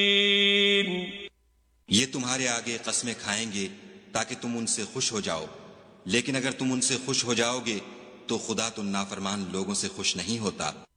ये तुम्हारे आगे कस्में खाएंगे ताकि तुम उनसे खुश हो जाओ, लेकिन अगर तुम उनसे खुश हो जाओगे तो खुदा तुम नाफरमान लोगों से खुश नहीं होता।